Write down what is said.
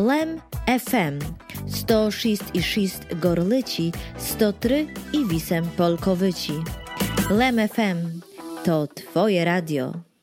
Lem FM 106,6 Gorlici, 103 i Wisem Polkowyci. Lem FM to Twoje radio.